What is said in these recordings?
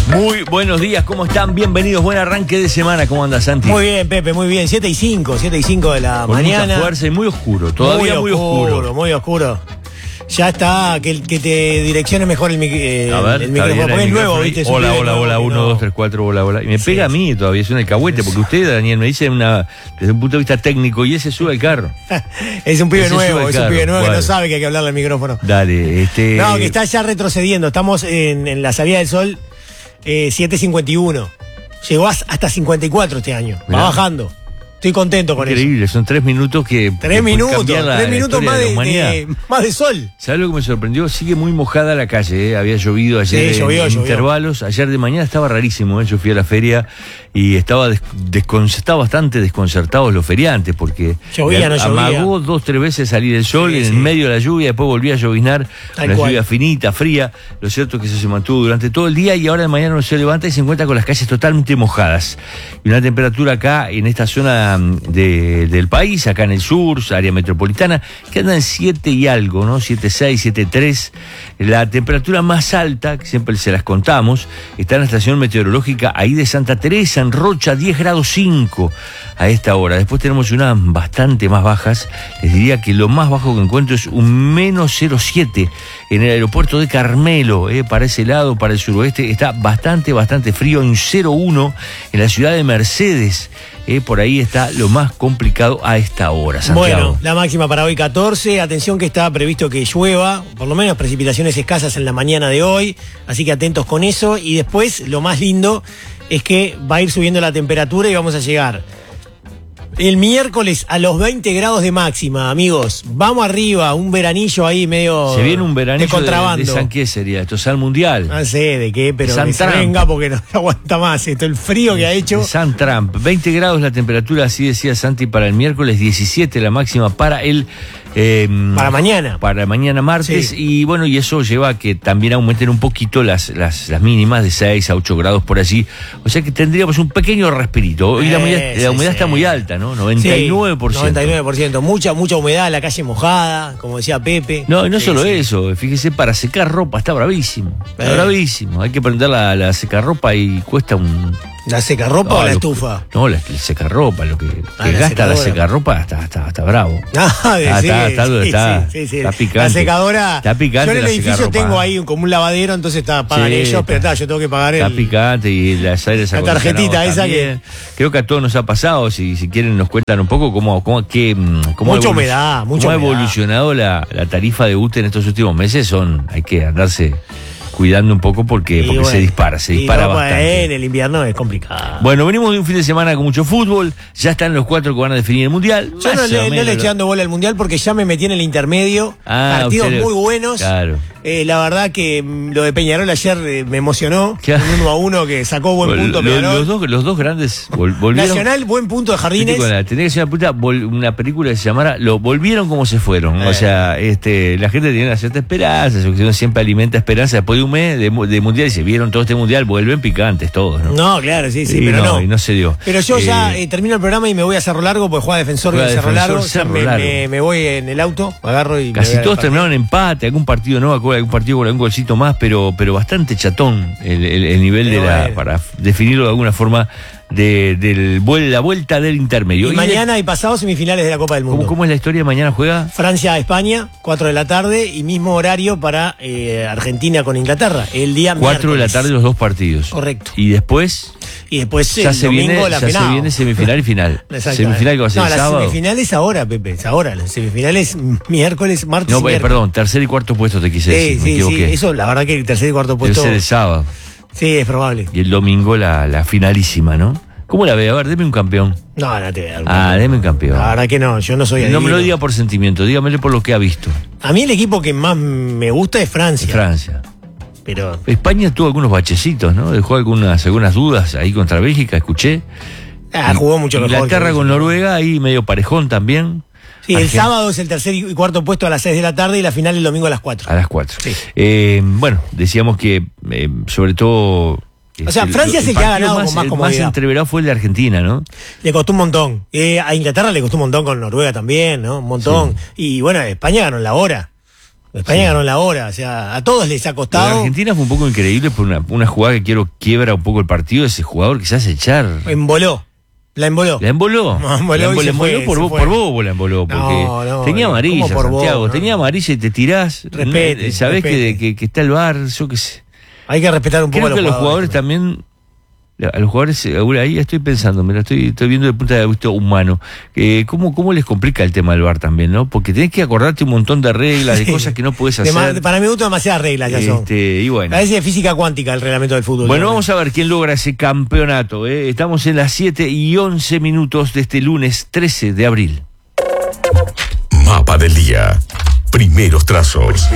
Muy buenos días, ¿cómo están? Bienvenidos, buen arranque de semana. ¿Cómo anda, Santi? Muy bien, Pepe, muy bien. 7:05 de la mañana. Con mucha fuerza y muy oscuro, todavía muy oscuro. Muy oscuro. Ya está, que te direccione mejor el micrófono. Porque es nuevo, ¿viste? Hola, 1, 2, 3, 4, hola. Y me pega a mí todavía, es un alcahuete, porque usted, Daniel, me dice desde un punto de vista técnico, y ese sube al carro. Es un pibe nuevo, que ¿Cuál? no sabe que hay que hablarle al micrófono. Dale, No, que está ya retrocediendo. Estamos en la salida del sol, 7:51. Llegó hasta 54 este año. Mirá. Va bajando. Estoy contento con eso. Increíble, son 3 minutos que... 3 minutos más de sol. ¿Sabes lo que me sorprendió? Sigue muy mojada la calle, Había llovido ayer en intervalos. Ayer de mañana estaba rarísimo, Yo fui a la feria y estaba bastante desconcertados los feriantes porque amagó 2-3 veces salir el sol en medio de la lluvia, después volvía a lloviznar, una lluvia finita, fría. Lo cierto es que eso se mantuvo durante todo el día y ahora de mañana uno se levanta y se encuentra con las calles totalmente mojadas. Y una temperatura acá en esta zona del país, acá en el sur, área metropolitana, que anda en 7 y algo, ¿no? 7.6, 7.3. La temperatura más alta, que siempre se las contamos, está en la estación meteorológica ahí de Santa Teresa, en Rocha, 10 grados 5 a esta hora. Después tenemos unas bastante más bajas. Les diría que lo más bajo que encuentro es un menos 0.7 en el aeropuerto de Carmelo, para ese lado, para el suroeste. Está bastante frío, un 0.1 en la ciudad de Mercedes. Por ahí está lo más complicado a esta hora, Santiago. Bueno, la máxima para hoy 14. Atención que está previsto que llueva, por lo menos precipitaciones escasas en la mañana de hoy. Así que atentos con eso. Y después, lo más lindo es que va a ir subiendo la temperatura y vamos a llegar el miércoles a los 20 grados de máxima, amigos. Vamos arriba, un veranillo ahí medio... Se viene un veranillo de contrabando. ¿De San qué sería? ¿Esto es al Mundial? No sé de qué, pero que se venga porque no aguanta más esto, el frío que ha hecho. San Trump, 20 grados la temperatura, así decía Santi, para el miércoles, 17 la máxima para el... para mañana. Para mañana martes, sí. Y eso lleva a que también aumenten un poquito las mínimas de 6 a 8 grados por allí. O sea que tendríamos un pequeño respirito. Hoy la humedad está muy alta, ¿no? 99%. Sí, 99%. Mucha humedad, la calle mojada, como decía Pepe. No, y no solo eso. Fíjese, para secar ropa está bravísimo. Está bravísimo. Hay que prender la secarropa y cuesta un... ¿La secarropa o la estufa? No, el secarropa, lo que gasta la secarropa está bravo. Está picante. La secadora. Está picante. Yo en el edificio tengo ahí como un lavadero, entonces pagan ellos, pero yo tengo que pagar Está picante y la tarjetita esa que. Creo que a todos nos ha pasado. Si quieren, nos cuentan un poco cómo mucha humedad, cómo ha evolucionado la tarifa de UTE en estos últimos meses. Hay que andarse cuidando un poco porque se dispara bastante. En el invierno es complicado. Bueno, venimos de un fin de semana con mucho fútbol, ya están los 4 que van a definir el Mundial. Yo no le eché dando bola al Mundial porque ya me metí en el intermedio, partidos muy buenos. Claro. La verdad que lo de Peñarol ayer me emocionó, un 1-1 que sacó buen punto Peñarol. Los dos grandes volvieron. Nacional, buen punto de Jardines. Tenía que ser una película que se llamara Lo volvieron como se fueron. O sea, la gente tenía una cierta esperanza, uno siempre alimenta esperanza. Después de un mes de Mundial y se vieron todo este Mundial, vuelven picantes todos, ¿no? No, claro, sí, pero no. Y no se dio. Pero yo ya termino el programa y me voy a Cerro Largo porque juega Defensor de Cerro Largo. Me voy en el auto, agarro y... Casi todos terminaron en empate, algún partido no, algún partido con algún golcito más, pero bastante chatón el nivel para definirlo de alguna forma la vuelta del intermedio. Y mañana y pasado semifinales de la Copa del Mundo. ¿Cómo es la historia? Mañana juega Francia-España, 4 de la tarde y mismo horario para Argentina con Inglaterra, el día 4 de la tarde los dos partidos. Correcto. Y después ya se viene semifinal y final. Semifinal que va a ser el sábado. La semifinal es ahora, Pepe, es ahora. La semifinal es miércoles, martes y miércoles. Perdón, tercer y cuarto puesto te quise decir, me equivoqué. Sí, eso la verdad que el tercer y cuarto puesto... Debe ser el sábado. Sí, es probable. Y el domingo la finalísima, ¿no? ¿Cómo la ve? A ver, deme un campeón. No te voy a dar deme un campeón. La verdad que no, yo no soy adivino. No me lo diga por sentimiento, dígamelo por lo que ha visto. A mí el equipo que más me gusta es Francia. Pero España tuvo algunos bachecitos, ¿no? Dejó algunas dudas ahí contra Bélgica, escuché. Jugó mucho mejor. Inglaterra con Noruega, ahí medio parejón también. Sí, el sábado es el tercer y cuarto puesto a las 6 de la tarde y la final el domingo a las 4. A las 4. Sí. Bueno, decíamos que sobre todo... O sea, Francia es el que ha ganado con más comodidad. El más entreverado fue el de Argentina, ¿no? Le costó un montón. A Inglaterra le costó un montón con Noruega también, ¿no? Un montón. Sí. Y bueno, España ganó en la hora. España ganó en la hora, o sea, a todos les ha costado. La Argentina fue un poco increíble por una jugada que quiebra un poco el partido, ese jugador que se hace echar. La emboló. La emboló por bobo, la emboló, porque tenía amarilla, Santiago, tenía amarilla y te tirás. Sabés que está el VAR, yo qué sé. Hay que respetar un poco a los jugadores también. A los jugadores, ahí estoy pensando, mira, estoy viendo de punto de vista humano, cómo les complica el tema del VAR también, ¿no? Porque tenés que acordarte un montón de reglas, de cosas que no podés hacer. Para mi gusto, demasiadas reglas ya son. Y bueno. A veces es física cuántica el reglamento del fútbol. Bueno, vamos a ver quién logra ese campeonato. Estamos en las 7:11 de este lunes 13 de abril. Mapa del día. Primeros trazos.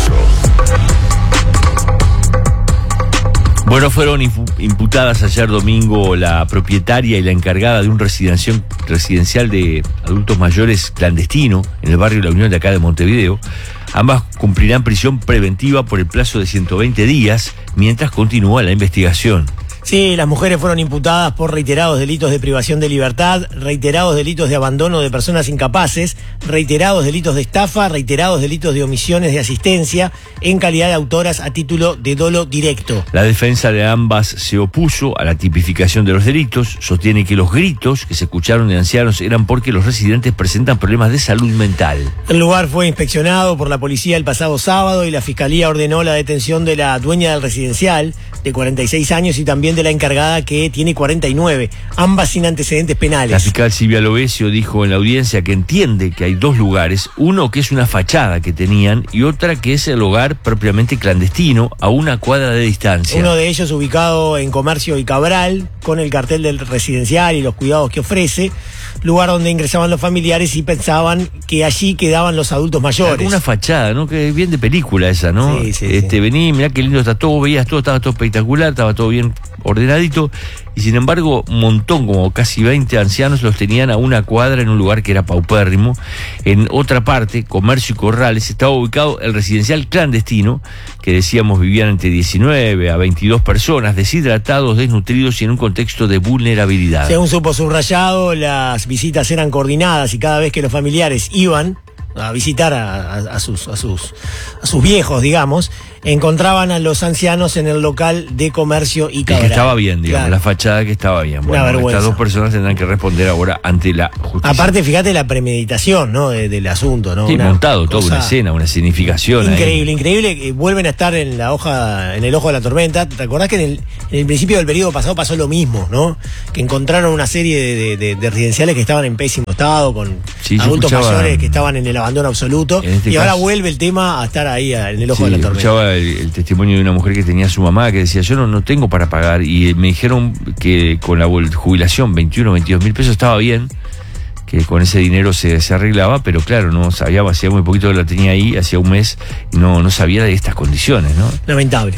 Bueno, fueron imputadas ayer domingo la propietaria y la encargada de un residencial de adultos mayores clandestino en el barrio La Unión de acá de Montevideo. Ambas cumplirán prisión preventiva por el plazo de 120 días mientras continúa la investigación. Sí, las mujeres fueron imputadas por reiterados delitos de privación de libertad, reiterados delitos de abandono de personas incapaces, reiterados delitos de estafa, reiterados delitos de omisiones de asistencia en calidad de autoras a título de dolo directo. La defensa de ambas se opuso a la tipificación de los delitos, sostiene que los gritos que se escucharon de ancianos eran porque los residentes presentan problemas de salud mental. El lugar fue inspeccionado por la policía el pasado sábado y la fiscalía ordenó la detención de la dueña del residencial, de 46 años, y también de la encargada, que tiene 49, ambas sin antecedentes penales. La fiscal Silvia Lovesio dijo en la audiencia que entiende que hay dos lugares, uno que es una fachada que tenían y otra que es el hogar propiamente clandestino a una cuadra de distancia. Uno de ellos ubicado en Comercio y Cabral, con el cartel del residencial y los cuidados que ofrece, lugar donde ingresaban los familiares y pensaban que allí quedaban los adultos mayores. Una fachada, ¿no? Que es bien de película esa, ¿no? Sí. Vení, mirá qué lindo está todo, veías todo, estaba todo espectacular, estaba todo bien ordenadito, y sin embargo un montón, como casi 20 ancianos los tenían a una cuadra en un lugar que era paupérrimo. En otra parte, Comercio y Corrales, estaba ubicado el residencial clandestino, que decíamos vivían entre 19 a 22 personas, deshidratados, desnutridos y en un contexto de vulnerabilidad. Según supo Subrayado, las visitas eran coordinadas y cada vez que los familiares iban a visitar a sus viejos, digamos, encontraban a los ancianos en el local de Comercio y Cabral. Que estaba bien, digamos, claro. La fachada que estaba bien. Bueno, estas dos personas tendrán que responder ahora ante la justicia. Aparte, fíjate la premeditación, ¿no? Del asunto, ¿no? Sí, montado, toda una escena, una significación. Increíble. Vuelven a estar en el ojo de la tormenta. ¿Te acordás que en el principio del periodo pasado pasó lo mismo, ¿no? Que encontraron una serie de residenciales que estaban en pésimo estado, con adultos mayores que estaban en el abandono absoluto. Y ahora vuelve el tema a estar ahí en el ojo de la tormenta. Escuchaba el testimonio de una mujer que tenía a su mamá, que decía, yo no tengo para pagar, y me dijeron que con la jubilación 21, 22 mil pesos estaba bien, que con ese dinero se arreglaba, pero claro, no sabía, hacía muy poquito que la tenía ahí, hacía un mes, y no sabía de estas condiciones, ¿no? Lamentable.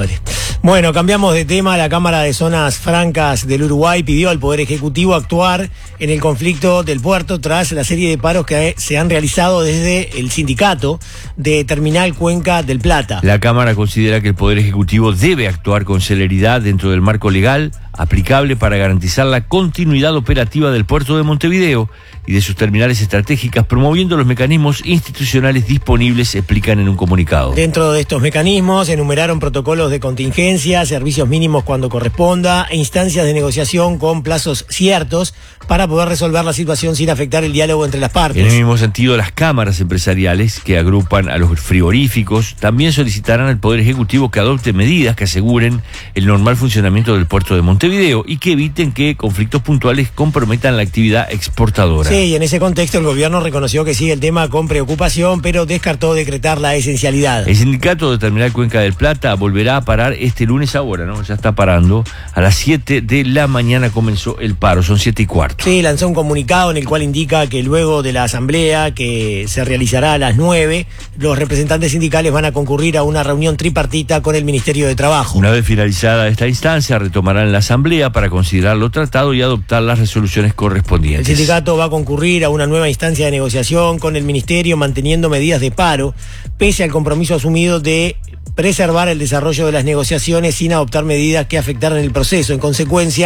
Bueno, cambiamos de tema. La Cámara de Zonas Francas del Uruguay pidió al Poder Ejecutivo actuar en el conflicto del puerto tras la serie de paros que se han realizado desde el sindicato de Terminal Cuenca del Plata. La Cámara considera que el Poder Ejecutivo debe actuar con celeridad dentro del marco legal aplicable para garantizar la continuidad operativa del puerto de Montevideo y de sus terminales estratégicas, promoviendo los mecanismos institucionales disponibles, explican en un comunicado. Dentro de estos mecanismos enumeraron protocolos de contingencia, servicios mínimos cuando corresponda e instancias de negociación con plazos ciertos para poder resolver la situación sin afectar el diálogo entre las partes. En el mismo sentido, las cámaras empresariales que agrupan a los frigoríficos también solicitarán al Poder Ejecutivo que adopte medidas que aseguren el normal funcionamiento del puerto de Montevideo y que eviten que conflictos puntuales comprometan la actividad exportadora. Sí, y en ese contexto el gobierno reconoció que sigue el tema con preocupación, pero descartó decretar la esencialidad. El sindicato de Terminal Cuenca del Plata volverá a parar este lunes ahora, ¿no? Ya está parando. A las 7 de la mañana comenzó el paro, son 7:15. Sí, lanzó un comunicado en el cual indica que luego de la asamblea, que se realizará a las 9, los representantes sindicales van a concurrir a una reunión tripartita con el Ministerio de Trabajo. Una vez finalizada esta instancia, retomarán la asamblea para considerar lo tratado y adoptar las resoluciones correspondientes. El sindicato va a concurrir a una nueva instancia de negociación con el Ministerio, manteniendo medidas de paro, pese al compromiso asumido de preservar el desarrollo de las negociaciones sin adoptar medidas que afectaran el proceso. En consecuencia,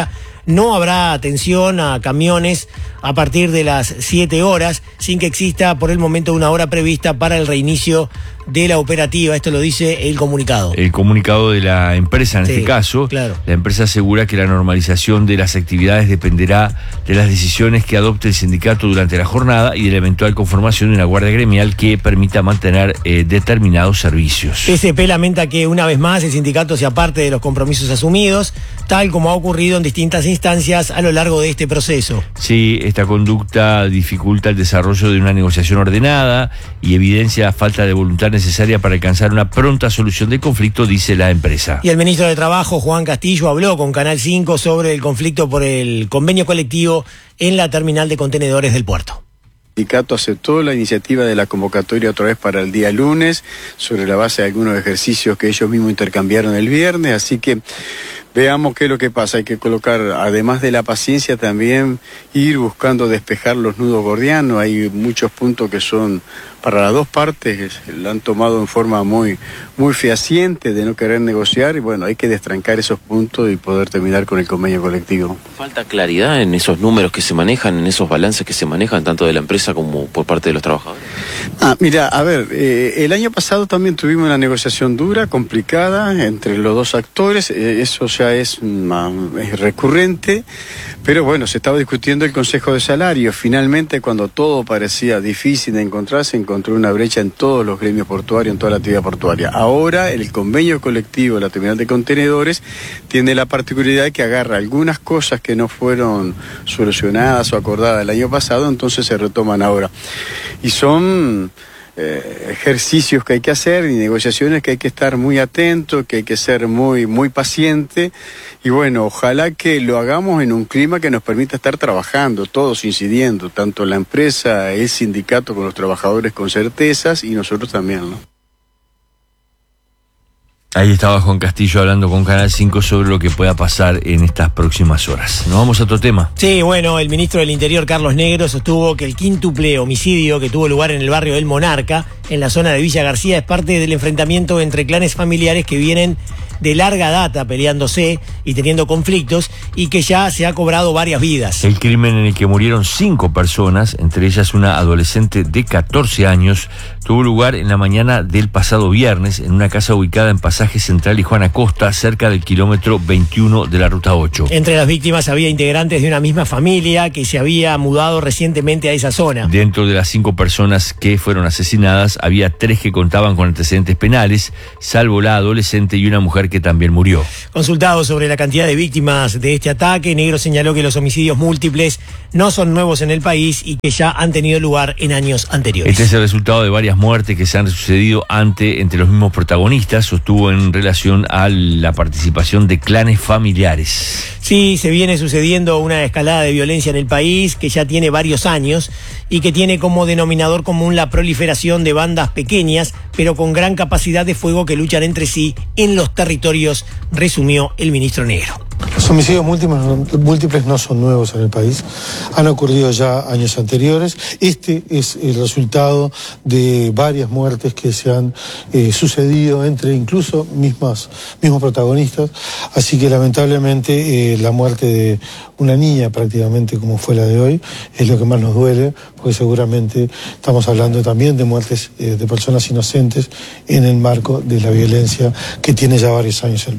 no habrá atención a camiones a partir de las 7 horas, sin que exista por el momento una hora prevista para el reinicio de la operativa. Esto lo dice el comunicado. El comunicado de la empresa en este caso. Claro. La empresa asegura que la normalización de las actividades dependerá de las decisiones que adopte el sindicato durante la jornada y de la eventual conformación de una guardia gremial que permita mantener determinados servicios. PSP lamenta que una vez más el sindicato se aparte de los compromisos asumidos, tal como ha ocurrido en distintas instancias a lo largo de este proceso. Sí, esta conducta dificulta el desarrollo de una negociación ordenada y evidencia falta de voluntad necesaria para alcanzar una pronta solución del conflicto, dice la empresa. Y el ministro de Trabajo, Juan Castillo, habló con Canal 5 sobre el conflicto por el convenio colectivo en la terminal de contenedores del puerto. El sindicato aceptó la iniciativa de la convocatoria otra vez para el día lunes, sobre la base de algunos ejercicios que ellos mismos intercambiaron el viernes, así que veamos qué es lo que pasa. Hay que colocar, además de la paciencia, también ir buscando despejar los nudos gordianos. Hay muchos puntos que son para las dos partes, que lo han tomado en forma muy fehaciente de no querer negociar, y bueno, hay que destrancar esos puntos y poder terminar con el convenio colectivo. ¿Falta claridad en esos números que se manejan, en esos balances que se manejan, tanto de la empresa como por parte de los trabajadores? Mira, a ver, el año pasado también tuvimos una negociación dura, complicada, entre los dos actores. Eso ya es recurrente, pero bueno, se estaba discutiendo el Consejo de Salarios. Finalmente, cuando todo parecía difícil de encontrar, se encontró una brecha en todos los gremios portuarios, en toda la actividad portuaria. Ahora, el convenio colectivo de la terminal de contenedores tiene la particularidad que agarra algunas cosas que no fueron solucionadas o acordadas el año pasado, entonces se retoman ahora. Y son ejercicios que hay que hacer y negociaciones que hay que estar muy atentos, que hay que ser muy paciente, y bueno, ojalá que lo hagamos en un clima que nos permita estar trabajando, todos incidiendo, tanto la empresa, el sindicato con los trabajadores con certezas y nosotros también, ¿no? Ahí estaba Juan Castillo hablando con Canal 5 sobre lo que pueda pasar en estas próximas horas. ¿Nos vamos a otro tema? Sí, bueno, el ministro del Interior, Carlos Negro, sostuvo que el quíntuple homicidio que tuvo lugar en el barrio del Monarca, en la zona de Villa García, es parte del enfrentamiento entre clanes familiares que vienen de larga data peleándose y teniendo conflictos, y que ya se ha cobrado varias vidas. El crimen en el que murieron 5 personas, entre ellas una adolescente de 14 años, tuvo lugar en la mañana del pasado viernes en una casa ubicada en Pasaje Central y Juan Acosta, cerca del kilómetro 21 de la Ruta 8. Entre las víctimas había integrantes de una misma familia que se había mudado recientemente a esa zona. Dentro de las 5 personas que fueron asesinadas, había 3 que contaban con antecedentes penales, salvo la adolescente y una mujer que también murió. Consultado sobre la cantidad de víctimas de este ataque, Negro señaló que los homicidios múltiples no son nuevos en el país y que ya han tenido lugar en años anteriores. Este es el resultado de varias muertes que se han sucedido entre los mismos protagonistas, sostuvo en relación a la participación de clanes familiares. Sí, se viene sucediendo una escalada de violencia en el país que ya tiene varios años y que tiene como denominador común la proliferación de bandas pequeñas, pero con gran capacidad de fuego que luchan entre sí en los territorios, resumió el ministro Negro. Los homicidios múltiples no son nuevos en el país, han ocurrido ya años anteriores. Este es el resultado de varias muertes que se han sucedido entre incluso mismos protagonistas, así que lamentablemente la muerte de una niña prácticamente como fue la de hoy es lo que más nos duele, porque seguramente estamos hablando también de muertes de personas inocentes en el marco de la violencia que tiene ya varios años el